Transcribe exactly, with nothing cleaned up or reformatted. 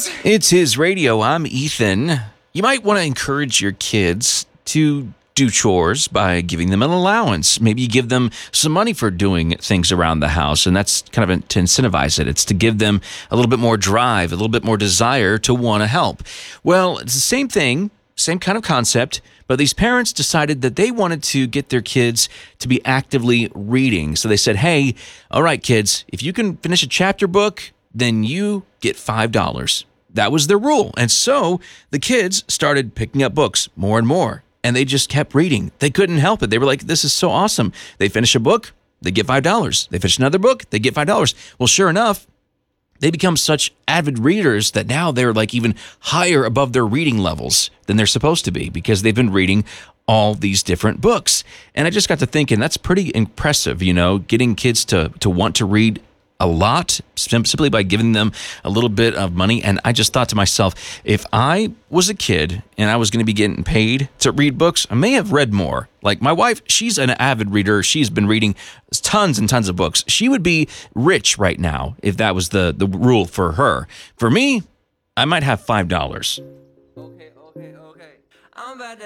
It's his radio. I'm Ethan. You might want to encourage your kids to do chores by giving them an allowance. Maybe you give them some money for doing things around the house, and that's kind of to incentivize it. It's to give them a little bit more drive, a little bit more desire to want to help. Well, it's the same thing, same kind of concept, but these parents decided that they wanted to get their kids to be actively reading. So they said, hey, all right, kids, if you can finish a chapter book, then you get five dollars. That was their rule. And so the kids started picking up books more and more. And they just kept reading. They couldn't help it. They were like, this is so awesome. They finish a book, they get five dollars. They finish another book, they get five dollars. Well, sure enough, they become such avid readers that now they're like even higher above their reading levels than they're supposed to be because they've been reading all these different books. And I just got to thinking, that's pretty impressive, you know, getting kids to, to want to read a lot simply by giving them a little bit of money. And I just thought to myself, if I was a kid and I was going to be getting paid to read books, I may have read more. Like my wife, she's an avid reader. She's been reading tons and tons of books. She would be rich right now if that was the, the rule for her. For me, I might have five dollars. Okay, okay, okay. I'm about to